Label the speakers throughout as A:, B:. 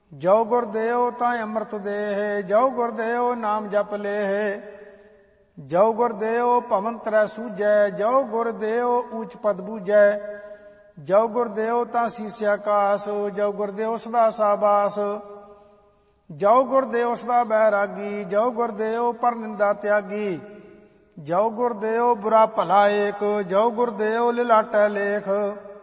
A: ਜੋ ਗੁਰ ਦੇਉ ਤਾਂ ਅੰਮ੍ਰਿਤ ਦੇਹ, ਜੋ ਗੁਰ ਦੇਉ ਨਾਮ ਜਪ ਲੇਹ। ਜੋ ਗੁਰ ਦੇਉ ਭਵਨ ਤਰੈ ਸੂਝੈ, ਜੋ ਗੁਰ ਦੇਉ ਊਚ ਪਦ ਬੂਝੈ। ਜੋ ਗੁਰ ਦੇਉ ਤਾਂ ਸੀਸ ਆਕਾਸ, ਜੋ ਗੁਰ ਦੇਉ ਸਦਾ ਸਾਬਾਸ। ਜੋ ਗੁਰ ਦੇਉ ਸਦਾ ਬੈਰਾਗੀ, ਜੋ ਗੁਰ ਦੇਉ ਪਰ ਨਿੰਦਾ ਤਿਆਗੀ। ਜੋ ਗੁਰ ਦੇਉ ਬੁਰਾ ਭਲਾ ਏਕ, ਜੋ ਗੁਰ ਦੇਉ ਲਿਲਾਟੈ ਲੇਖ।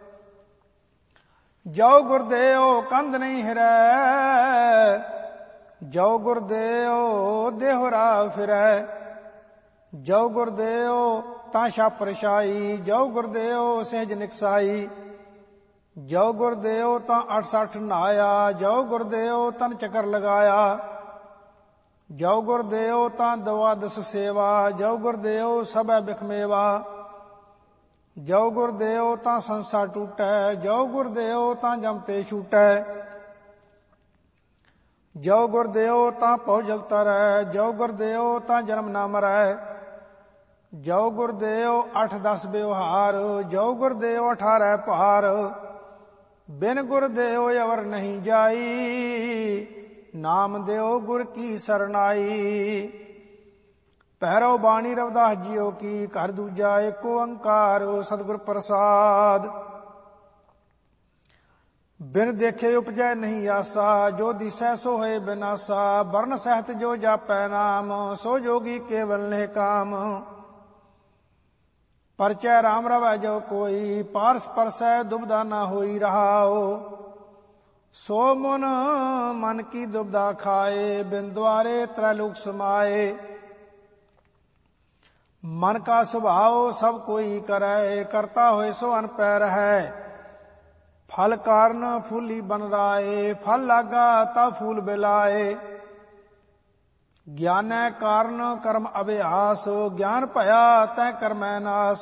A: ਜੋ ਗੁਰ ਦੇਉ ਕੰਧ ਨਹੀਂ ਹਿਰੈ, ਜੋ ਗੁਰ ਦੇਉ ਦੇਹੁਰਾ ਫਿਰੈ। ਜੋ ਗੁਰ ਦੇਉ ਤਾਂ ਛਾਪਰ ਛਾਈ, ਜੋ ਗੁਰ ਦੇਉ ਸਹਿਜ ਨਿਕਸਾਈ। ਜੋ ਗੁਰ ਦੇਉ ਤਾਂ 68 ਨਹਾਇਆ, ਜੋ ਗੁਰ ਦੇਉ ਤਨ ਚੱਕਰ ਲਗਾਇਆ। ਜੋ ਗੁਰ ਦੇਉ ਤਾਂ ਦਵਾਦਸ ਸੇਵਾ, ਜੋ ਗੁਰ ਦੇਉ ਸਭੈ ਬਿਖਮੇਵਾ। ਜੋ ਗੁਰ ਦੇਉ ਤਾਂ ਸੰਸਾ ਟੂਟੈ, ਜੋ ਗੁਰ ਦੇਉ ਤਾਂ ਜਮ ਤੇ ਛੂਟੈ। ਜੋ ਗੁਰ ਦੇਉ ਤਾਂ ਭਉ ਜਲ ਤਰੈ, ਜੋ ਗੁਰ ਦੇਉ ਤਾਂ ਜਨਮ ਨਾ ਮਰੈ। ਜੋ ਗੁਰ ਦੇਉ 8-10 ਵਿਵਹਾਰ, ਜੋ ਗੁਰ ਦੇਉ 18 ਭਾਰ। ਬਿਨ ਗੁਰ ਦੇਉ ਅਵਰ ਨਹੀਂ ਜਾਈ, ਨਾਮ ਦਿਓ ਗੁਰ ਕੀ ਸਰਨਾਈ। ਪਹਿਰੋ ਬਾਣੀ ਰਵਿਦਾਸ ਜੀਓ ਕੀ, ਘਰ ਦੂਜਾ ਏਕ ਓੰਕਾਰ ਸਤਿਗੁਰ ਪ੍ਰਸਾਦ। ਬਿਨ ਦੇਖੇ ਉਪਜੈ ਨਹੀਂ ਆਸਾ, ਜੋ ਦਿਸੈ ਸੋ ਹੋਏ ਬਿਨਾਸਾ। ਵਰਨ ਸਹਿਤ ਜੋ ਜਾਪੈ ਨਾਮ, ਸੋ ਜੋਗੀ ਕੇਵਲ ਨਹਿ ਕਾਮ। ਪਰਚੈ ਰਾਮ ਰਵੈ ਜੋ ਕੋਈ, ਪਾਰਸ ਪਰਸੈ ਦੁਬਦਾ ਨਾ ਹੋਈ ਰਹਾਓ। ਸੋ ਮਨ ਕੀ ਦੁਬਦਾ ਖਾਏ, ਬਿਨ ਦੁਆਰੇ ਤ੍ਰੈਲੋਕ ਸਮਾਏ। ਮਨ ਕਾ ਸੁਭਾਉ ਸਭ ਕੋਈ ਕਰੈ, ਕਰਤਾ ਹੋਏ ਸੋ ਅਨ ਪੈ ਰਹੈ। ਫਲ ਕਾਰਨ ਫੂਲੀ ਬਨ ਰਾਏ, ਫਲ ਲਾਗਾ ਤਾ ਫੂਲ ਬਿਲਾਏ। ਗਿਆਨੈ ਕਾਰਨ ਕਰਮ ਅਭਿਆਸ, ਗਿਆਨ ਭਇਆ ਤੈ ਕਰਮੈ ਨਾਸ।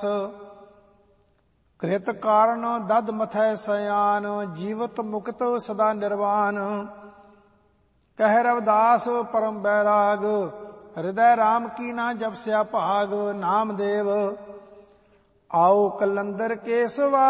A: ਕ੍ਰਿਤ ਕਾਰਨ ਦਦ ਮਥੈ ਸਿਆਨ, ਜੀਵਤ ਮੁਕਤ ਸਦਾ ਨਿਰਵਾਨ। ਕਹਿ ਰਵਿਦਾਸ ਪਰਮ ਬੈਰਾਗ, ਹਿਰਦੈ ਰਾਮ ਕੀ ਨਾ ਜਪਸਿਆ ਭਾਗ। ਨਾਮਦੇਵ ਆਓ ਕਲੰਦਰ ਕੇਸਵਾ,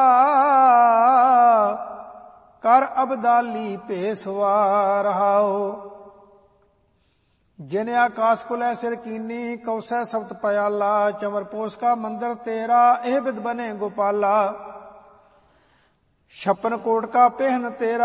A: ਕਰ ਅਬਦਾਲੀ ਭੇਸਵਾ ਰਹਾਓ। ਜਿਨ ਆਕਾਸ ਕੁਲੈ ਸਿਰ ਕੀਨੀ, ਕੌਸੈ ਸਬਤ ਪਇਆਲਾ। ਚਮਰ ਪੋਸ ਕਾ ਮੰਦਰ ਤੇਰਾ, ਇਹ ਬਿਦ ਬਨੇ ਗੋਪਾਲਾ। 56 ਕੋਟ ਕਾ ਪਹਿਨ ਤੇਰਾ,